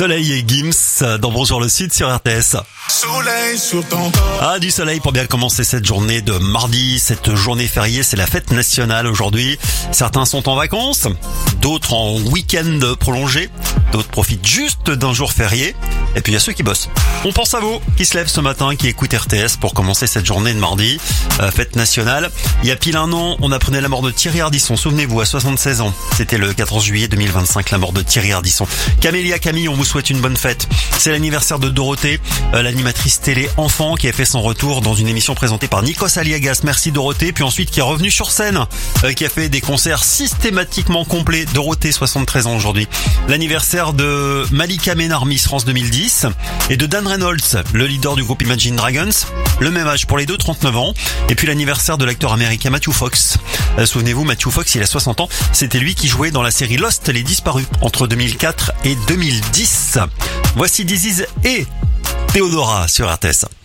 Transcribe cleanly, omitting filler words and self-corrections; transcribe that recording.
Soleil et Gims dans Bonjour le Sud sur RTS. Soleil sur ton corps. Ah, du soleil pour bien commencer cette journée de mardi. Cette journée fériée, c'est la fête nationale aujourd'hui. Certains sont en vacances, d'autres en week-end prolongé, d'autres profitent juste d'un jour férié. Et puis il y a ceux qui bossent. On pense à vous qui se lèvent ce matin, qui écoutent RTS pour commencer cette journée de mardi. Fête nationale. Il y a pile un an, on apprenait la mort de Thierry Ardisson. Souvenez-vous, à 76 ans. C'était le 14 juillet 2025, la mort de Thierry Ardisson. Camélia, Camille, on vous souhaite une bonne fête. C'est l'anniversaire de Dorothée, l'animatrice télé enfant qui a fait son retour dans une émission présentée par Nikos Aliagas. Merci Dorothée. Puis ensuite qui est revenue sur scène, qui a fait des concerts systématiquement complets. Dorothée, 73 ans aujourd'hui. L'anniversaire de Malika Ménard, Miss France 2010. Et de Dan Reynolds, le leader du groupe Imagine Dragons. Le même âge pour les deux, 39 ans. Et puis l'anniversaire de l'acteur américain Matthew Fox. Souvenez-vous, Matthew Fox, il a 60 ans. C'était lui qui jouait dans la série Lost, Les Disparus, entre 2004 et 2010. Voici This Is et Théodora sur RTS.